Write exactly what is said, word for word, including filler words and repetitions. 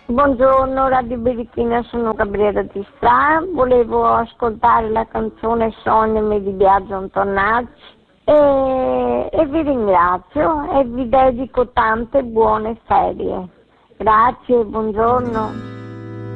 Buongiorno Radio Birichina, sono Gabriella Di Stra, volevo ascoltare la canzone Sognami di Biagio Antonacci e, e vi ringrazio e vi dedico tante buone ferie. Grazie, buongiorno.